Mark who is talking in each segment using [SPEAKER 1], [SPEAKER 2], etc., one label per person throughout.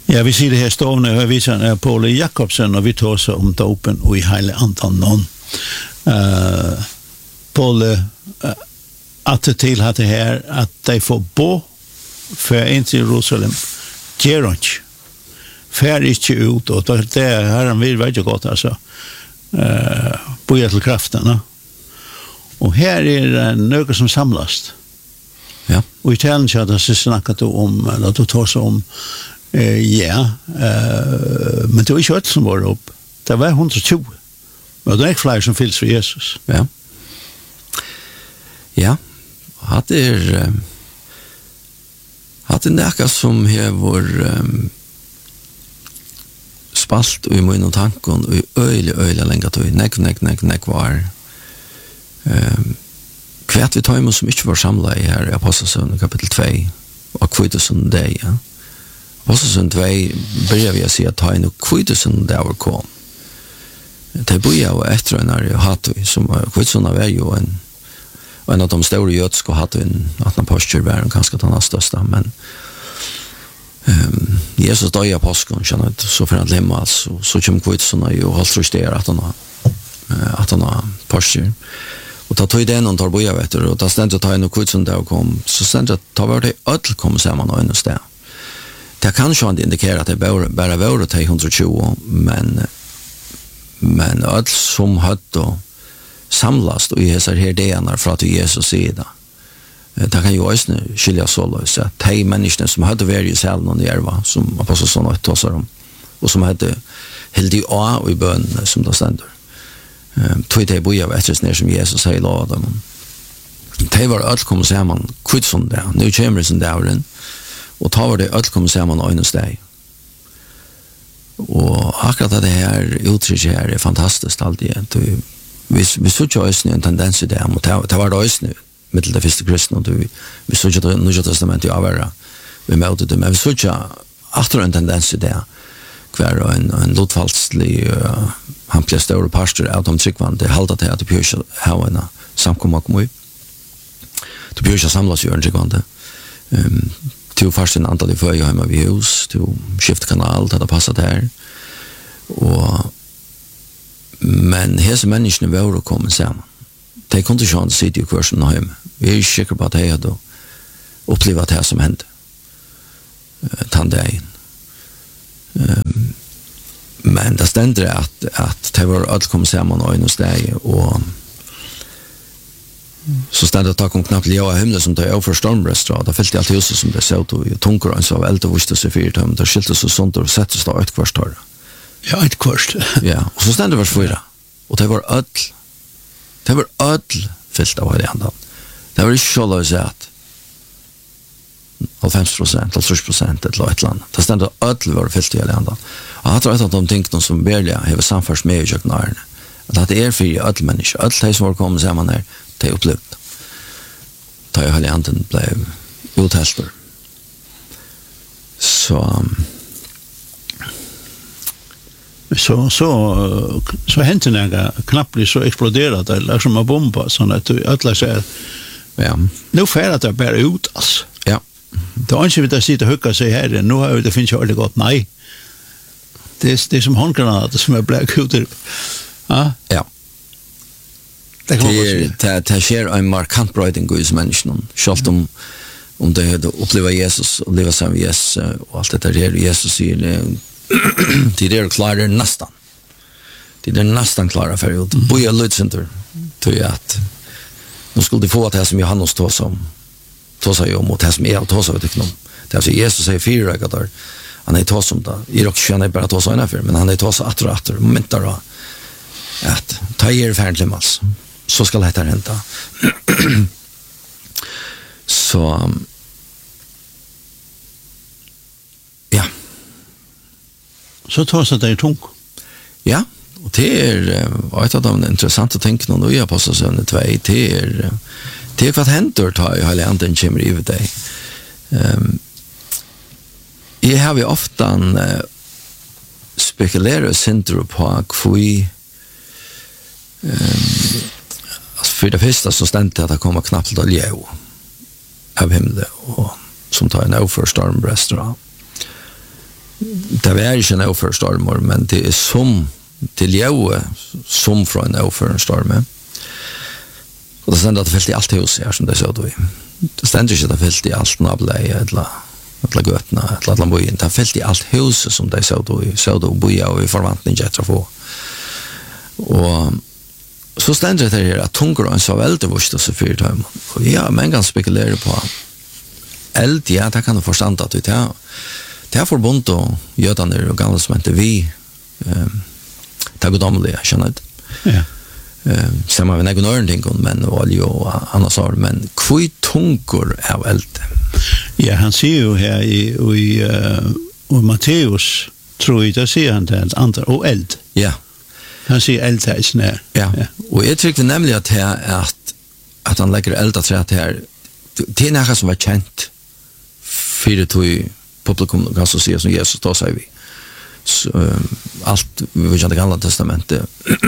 [SPEAKER 1] Ja, vi ser det här stående och vi ser Paul Jakobsen och vi tar oss om dopen och i hela antan Paul att det till att det här att de får bo för in till Jerusalem Geronch fär inte ut och det här han vill väldigt gott alltså boja till krafterna och här är något som samlas.
[SPEAKER 2] Ja.
[SPEAKER 1] Och i talen så att det snackat om eller då tar sig om men det var inte allt som var upp. Det var 120. Men det är inte fler som fylls för Jesus.
[SPEAKER 2] Ja. Ja. Hade näka som här var spalt i min tankon och öjla länge till nek var kvärt vi tar som inte var samla i här i Apostlagärningarna kapitel 2 och kvittelsen det ja. Och så 2 börjar vi se att ta in och kvittelsen där var kom. Det börjar och efter när jag hade som kvittelsen var ju en av de stora jötska hade en att apostel var en ganska den största men Jesus dog i påsken känner så för att lämna så kom kvittelsen ju helt frustrerat att han apostel och ta tog den och tar boja vet du och då ständigt ta in och kvittelsen där kom så ständigt ta var det öll kom samman och just där. Det kan ju inte indikera att det bara var det 120 men allt som hade samlast och i dessa här delarna för att Jesus sida. Det kan ju också skilja så så att de människorna som hade varit i salen och järva som aposteln och tossar dem och som hade held i och i bön som det ständer. Tog det boja vet när som Jesus säger låt dem. De var allt kom samman kvitson där. Nu kommer sen där och tar det allt kommer samman och inåt dig. Och akkurat det här uttrycket här är fantastiskt alltid. Vi såg ju också en tendens i det mot det var det också nu mitt det första kristna och vi såg ju det nya testamentet i avera vi mötte det men vi såg ju efter en tendens i det kvar en lotfalslig han blev stor pastor av de tryckvande halda till att bjösa havarna samkomma kom ut det bjösa samlas ju en tryckvande till första antal i för hemma vid hus till skift kanal där det passade här och men hese människorna var att komma samman. De kunde inte ha sitt i kursen hem. Vi är säkra på att de hade upplevt det som hände. Tandagen. Men det ständer att det var att komma samman och hos dig och så ständer att kom knappt leva himlen som det är för stormrestaurant. Det fällt allt huset som det ser ut och tunkar och så av eld och visste sig fyrt hem. Det skilte så sånt och sätter sig ett kvarstår.
[SPEAKER 1] Ja, ett kvart.
[SPEAKER 2] Ja, och så ständer vers 4. Och det var öll fyllt av hela andan. Det var inte så att 50%, 30% eller ett land. Det ständer öll var fyllt av hela andan. Och jag tror att de tänkte som berliga har samfärs med i köknaren. Att det är för öll människor. Öll de som var kommit samman här, det är upplevt. Da jag hela andan blev uthälstor.
[SPEAKER 1] Så hände det knappt så exploderat det liksom en bomba så att alla säger
[SPEAKER 2] ja
[SPEAKER 1] nu färdat det bara ut alltså
[SPEAKER 2] ja
[SPEAKER 1] då anser vi att sitta och hugga sig här nu har det finns ju aldrig gott nej det är som handgranater som är black ut ja det
[SPEAKER 2] sker en markant bröding hos människan självt om det hade uppleva Jesus och leva som Jesus och allt det där Jesus säger det är klara nästan. Det är nästan klara för att boja Lutcenter till att nu skulle det få att det som Johannes tåsa ju om och det som jag tåsa vet inte om. Det är alltså Jesus säger fyra gånger han är tåsa om det. I rock känner bara tåsa ungefär men han är tåsa attrater momentar då att ta er färdigt mals. Så ska det här hända. Så ja.
[SPEAKER 1] Så tar sig det tung.
[SPEAKER 2] Ja, och det är ett av de intressanta tänken och jag på så sönder 2 det är vad händer tar jag hela anden kommer i dig. Jag har ju ofta spekulerat center på kvui för det första så ständigt att det kommer knappt att leva av himlen och som tar en överstorm restaurang. det var ikke en overstormer, men det er som til Jøve, som fra en overstormer. Og det stender at det fyllt i alt hus her, som det så då. Det stender ikke at det fyllt i alt nableie, eller gøtene, eller bojen. Det fyllt i alt huset som det så då boja og i forvantning etter å få. Og så stender det her at tunger og så veldig vurst og så fyrt høy. Og ja, men kan spekulere på eld, ja, det kan du forstande at det er forbundet og jødene og gamle som heter vi det er godomlige, skjønner du?
[SPEAKER 1] Ja.
[SPEAKER 2] Samma med någon annan ting men olja och annars så men kvui tungur av eld.
[SPEAKER 1] Ja, han säger ju här i Matteus tror jag det säger han det andra och eld.
[SPEAKER 2] Ja.
[SPEAKER 1] Han säger eld här snär.
[SPEAKER 2] Ja. Och jag tycker nämligen att här att han lägger eld att här det är något som var känt för det i publikum kan så säga som Jesus då säger vi. Så allt vi vet inte gamla testamentet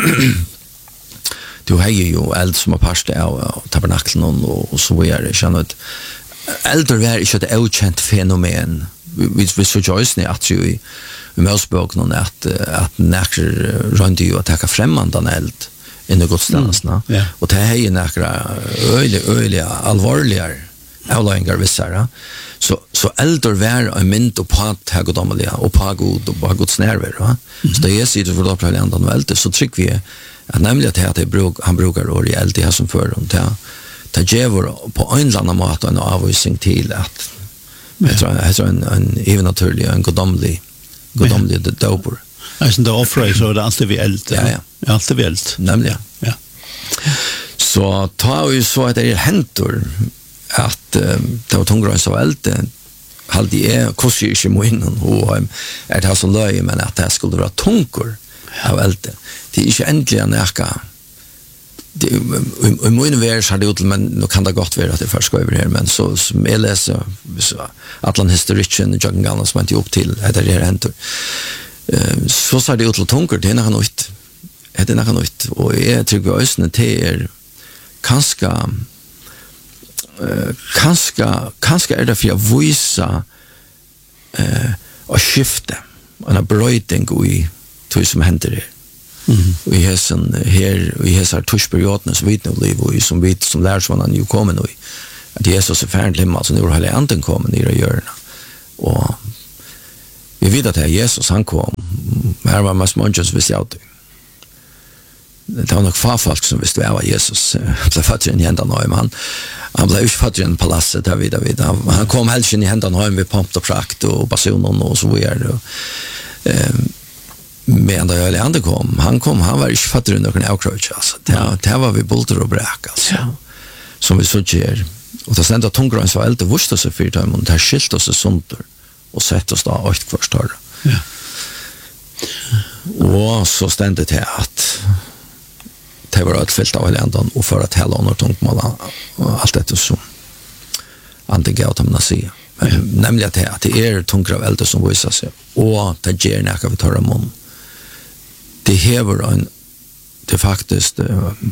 [SPEAKER 2] du har ju eld som har parst av tabernaklen och så vidare. Känner att eld är inte ett okänt fenomen. Vi så joys ni att ju i Mosebok att näker runt ju att ta främmande eld i det godstjänsterna. Och det är ju några öliga allvarliga avlöningar vissara. Så äldre var en mynd och på att ha godomliga och på god och på Guds närvaro. Va? Så det är sidan för att prata om eld så tycker vi att nämligen att han brukar år i eld det som för dem ta gevor på en annan mat och en avvisning till att jag tror en even naturlig en godomlig doper.
[SPEAKER 1] Alltså det offrar så det alltid vi eld.
[SPEAKER 2] Ja.
[SPEAKER 1] Alltid vi eld.
[SPEAKER 2] Nämligen.
[SPEAKER 1] Ja.
[SPEAKER 2] Så tar ju så att det är händer att det var tungröns av eld hade jag kostar ju inte munnen och det har så löj men att det skulle vara tunkor av eld. Det är inte äntligen näka i munnen värs hade gjort men nu kan det gott vara att det först går över här men så som jag läser Atlant historien och jag gamla som inte upp till det här händer så sa det ut till tunkor det är något nytt det är något nytt och jag tycker att ösnen till kanske är det för att visa och skifta en bröjting i det som händer det. Och i hesar tushperioden som vi nu lever i, som lärsvannen ju kommer nu i. Att Jesus är färdig himmel, så nu har hela anden kommit ner i hjörna. Och vi vet att det är Jesus, han kom. Här var mest många som visste allt. Det var nog farfolk som visste vad Jesus blev fattig i händan av men han blev inte fattig i palasset där vid. Han kom helst in i händan av med pomp och prakt och basunen och så vidare. Men då jag ändå han var inte fattig under någon avkröch alltså. Det var vi bulter och bräck alltså. Ja. Som vi såg här. Och det sända tungrans var helt vurst så för dem och det skilt oss sönder och sett oss då åt först då. Ja. Och så stände det att det var ett fält av eländan och för att hela under tungmåla och allt detta som antigav dem att säga. Nämligen att det är tungra av eld som visar sig och det ger näka vi tar om. Det hever en det är faktiskt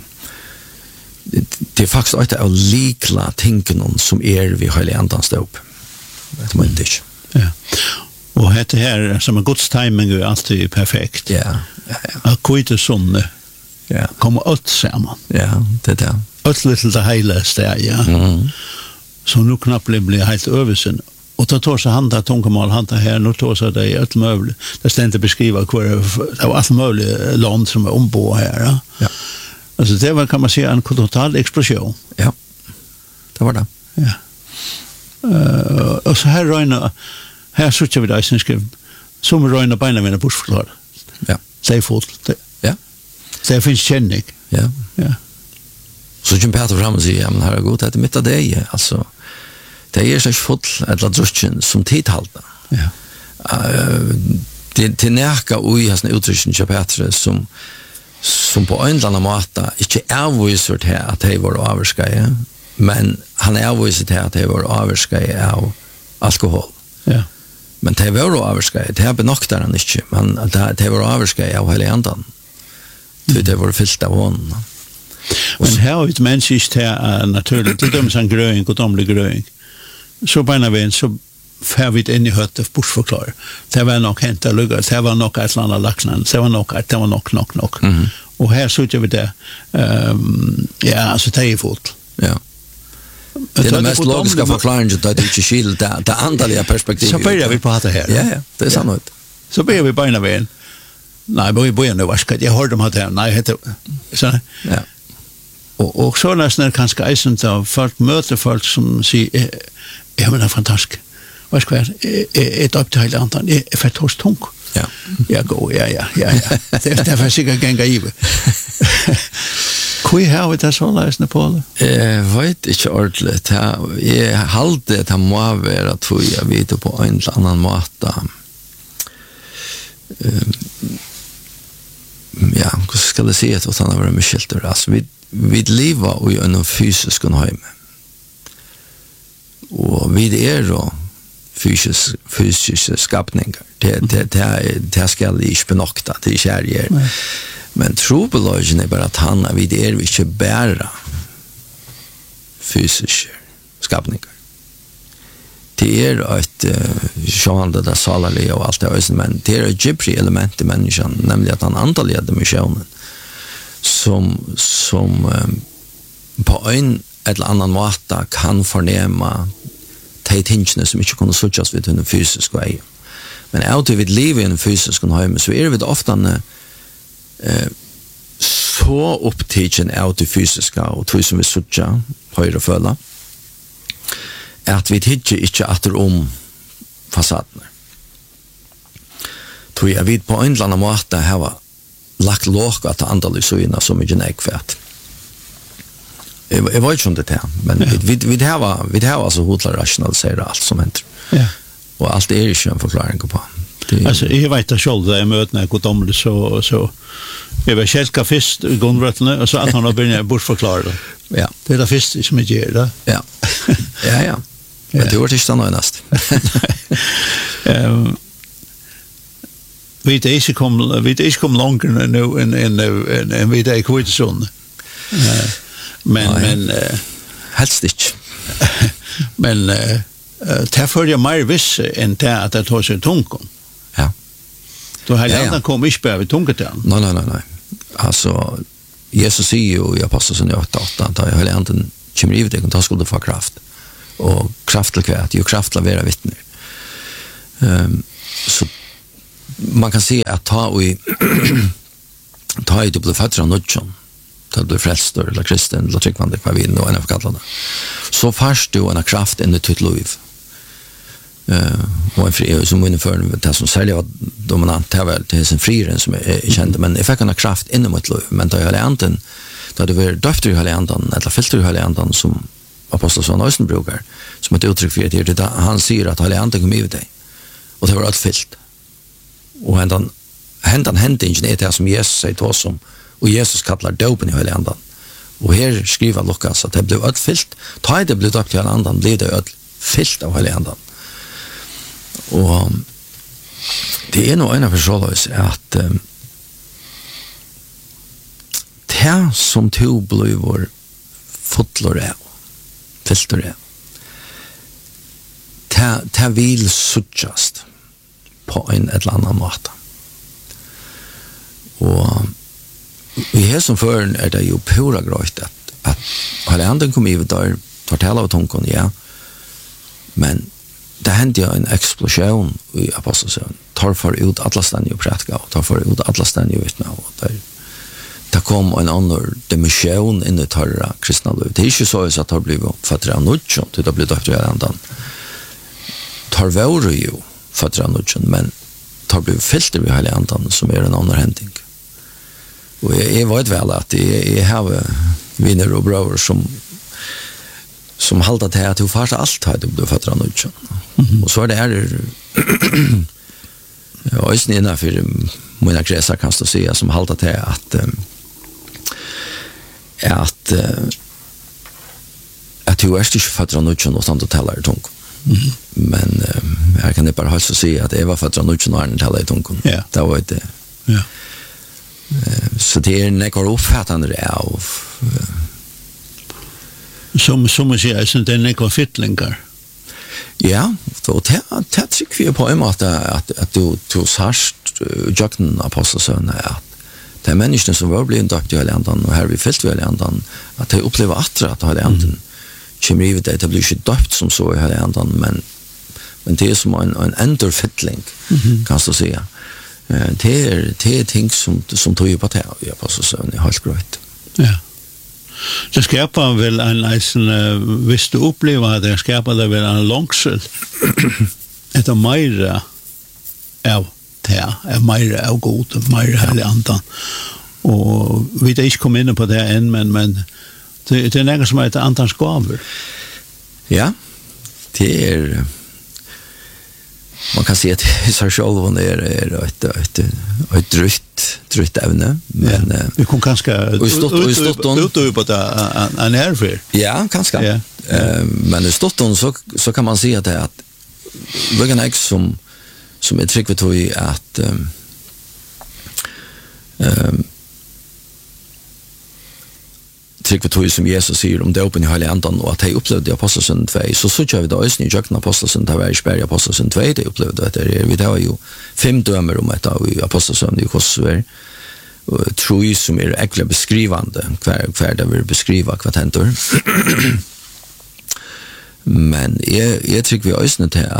[SPEAKER 2] ett av likla tingen som vi har eländan stå upp. Det var inte.
[SPEAKER 1] Ja. Och det här som en Guds timing är alltid perfekt.
[SPEAKER 2] Ja.
[SPEAKER 1] Att kvita sån kommer åt samman.
[SPEAKER 2] Ja, det där.
[SPEAKER 1] Åt lite det helaste ja. Så nu knappt blir helt översen. Och då tar sig handa tungomål handa här nu tar sig det ett möbel. Det står inte beskriva det var allt möjligt land som är ombord här. Ja. Alltså det var kan man säga en total explosion.
[SPEAKER 2] Ja. Det var det.
[SPEAKER 1] Ja. Och så här röjna här söker vi det sen skriv som röjna beina med en buskflora.
[SPEAKER 2] Ja.
[SPEAKER 1] Säg fot.
[SPEAKER 2] Ja.
[SPEAKER 1] Det finns känning.
[SPEAKER 2] Ja.
[SPEAKER 1] Ja.
[SPEAKER 2] Så kan Peter fram och säga men här är gott att det mitt av det alltså. Det är så full eller drusken som tidhalta.
[SPEAKER 1] Ja.
[SPEAKER 2] Det närka oj hasna uttrycken till Peter som på en eller annan måte inte avvisat här att det var avskäje men han avvisat här att det var avskäje av alkohol. Ja. Men det var avskäje det har benoktar han inte men det var avskäje av hela andan. Det var fyllt av hon.
[SPEAKER 1] Men här har vi ett mänskligt här naturligt det är en gröing och domlig gröing. Så på en av så för vi in i hötte bortförklara. Det var nog hänt lugga. Det var nog ett annat laxnan. Det var nog. Och här så vi det ja, så tar fot.
[SPEAKER 2] Ja. Det är den mest logiska förklaringen att det inte skil det andliga perspektivet.
[SPEAKER 1] Så börjar vi prata här.
[SPEAKER 2] Ja, det är sant.
[SPEAKER 1] Så börjar vi bara med. Nej, vi börjar nu varska. Jag hörde om att det nej heter så. Ja. Och så nästan kanske eisen så folk möter folk som säger ja men det är fantastiskt. Vad ska jag ett upp till hela antan är för torst tung. Ja. Jag går ja. Det är för sig gänga i. Kui har vi det så läsna på?
[SPEAKER 2] Vet inte ordentligt. Jag halde det må vara att jag vet på en eller annan måte. Ja, hur ska det se ut utan att vara mycket alltså vi lever i en fysisk hem. Och vi är då fysiska skapningar. Det ska inte benokta till kärlek. Men trobelagen är bara att han är vid vi inte bära fysiska skapningar. Det är ett sjående där salaliga och allt det, men det är ett gypsy element i människan, nämligen att han antaliga dimensionen som på en eller annan måte kan förnäma de tingene som inte kunde suttjas vid en fysisk väg. Men alltid vid liv i en fysisk hem så är vi ofta så upptidgen av det fysiska och tog som vi suttja höjre och följa att vi inte åter om fasaderna. Tog jag vid på en eller annan måte har lagt låg att andra syna som inte är kvärt. Jag vet inte om det här, men vi har alltså hotlar rationalisera allt som händer. Ja. Och allt är ju en förklaring på.
[SPEAKER 1] Alltså jag vet att själv det mötena går om det så jag var själva först i grundrötterna och så att han har börjat bortförklara det. Ja. Det är det första som jag gör det. Ja. Ja. Men det var inte nöjnast. Vi det kom långt nu en vi det kvitt sån. Men
[SPEAKER 2] helst inte.
[SPEAKER 1] Men det följer mer viss än det att det tar sig tunkom. Ja. Då har jag kom inte bara vid tunket där. Nej. Alltså Jesus säger ju i Apostlagärningarna 8:8 att jag höll anden kommer i det och skulle få kraft. Och kraft till kvät, ju kraft till vara vittne. Så man kan se att ta i det blir fötter av nödjon. Det blir frälst eller kristen eller tryckvande vad vi nu än för kallar det. Så först du en kraft in i ditt liv. Och en fri som inför det som säljer dominant är väl det är en friren som är känd men jag fick en kraft in i mitt liv men då jag anten då det var döfter jag anten eller filter jag anten som apostel Sven Östenbrugger som ett uttryck för det han säger att han anten kom i dig och det var allt fyllt och händan hände inte det som Jesus säger till oss om och Jesus kallar dopen i hela andan och här skriver Lukas att det blev allt fyllt ta det blev döpt i hela andan blev det allt fyllt av hela andan. Och det är nog en av förståelse att det som tog blivor fotlor filter det vill suttjast på en eller annan måte. Och i här som förrän är det ju pura gröjt att hela anden kom i där fortälla av tonkon, ja. Men det hände ju en explosion i Apostlagärningarna. Tar för ut alla ständiga prätka och tar för ut alla ständiga vittna. Det kom en annan dimension in i torra kristna liv. Det är inte så att det har blivit fötter av nudgen, det har blivit efter andan. Tar vore ju fötter av nudgen, men tar blivit filter vid hela andan som är en annan händning. Och jag vet väl att jag har vänner och bröder som haltar till att du fast allt har du fötter av nudgen. Och så är det jag är snälla för mina kretsar kan stå säga som haltar till att du är inte fötter av nudgen och sånt att tala i tung. Men jag kan bara hälsa säga att jag var fötter av nudgen och inte tala i tung. Det var det. Ja. Så det är en uppfattande av som man säger, det är en fyttlingar. Ja,
[SPEAKER 2] Och det tycker vi på en måte att du särskilt jöknen apostelsöna att det är människorna som var blivit döpt i hela andan och här vi fyllt i hela andan att de upplever att hela andan kommer i det blir inte döpt som så i hela andan men det är som en endurfyllning kan du säga. Det är ting som tog ju på det i apostelsöna i helt grönt.
[SPEAKER 1] Ja. Det skapar väl en visst du upplever det skapar det väl en långsel ett mer av det är mer av god mer helig andan och vi det inte kommer in på det än men det är något som heter andans gåvor.
[SPEAKER 2] Ja, det är man kan säga att så själv är ett drygt ämne men
[SPEAKER 1] vi kan kanske ut på det en nerver.
[SPEAKER 2] Ja, kanske. Men i stotton så kan man säga det att vilken ex som är tryggvet i att tryggvet i som Jesus säger om dåpen i heliga andan och att de upplevde i Apostelsund 2 så gör vi det också i jökna Apostelsund där var i Sverige Apostelsund 2 de upplevde det vi har ju 5 dömer om detta i Apostelsund i Kosovo och tror ju som är äckliga beskrivande kvar där vi beskriva vad händer men jag tycker vi också till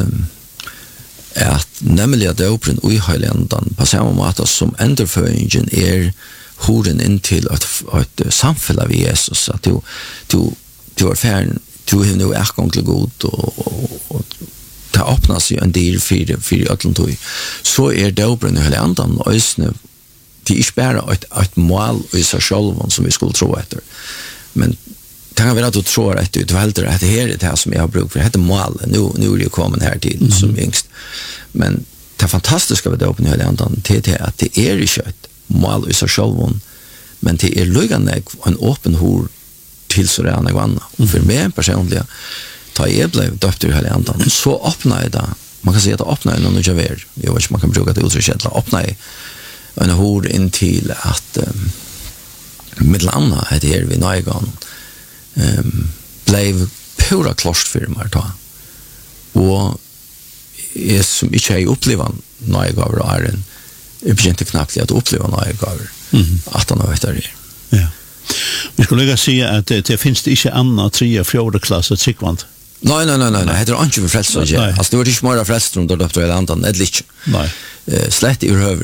[SPEAKER 2] att nämligen dåpen i heliga andan på samma måte som endurföringen är horen in till ett samfälla vid Jesus att du är färd du har nu ergång till god och det öppnas ju en del för ödlentog så är dåpen i hela andan och det är inte bara ett mål i sig själv som vi skulle tro efter men det kan vara att du tror att du välter att det här är det som jag har brukt för det heter mål nu är det kommit här till som yngst men det fantastiska med dåpen i hela andan det är att det är inte ett mål i sig själv men det är lugande en öppen hår till så det är något och för mig personligen tar jag blev döpt i hela andan så öppnar jag det man kan säga att öppnar jag någon javer jag vet inte man kan bruka det uttrycket öppnar jag en hår in till att mellan att det är vi nöjgan blev pura klostfirmar då och är som inte har upplevt nöjgaver är en inte knappt att uppleva nöjgaver att han har varit där.
[SPEAKER 1] Ja. Vi skulle lägga säga att det finns det inte andra 3 och 4 klass att tryggvant.
[SPEAKER 2] Nej, det är inte för frälst. Alltså det var inte mer frälst om du döpte hela andan, det är lite.
[SPEAKER 1] Nej.
[SPEAKER 2] Slett i huvud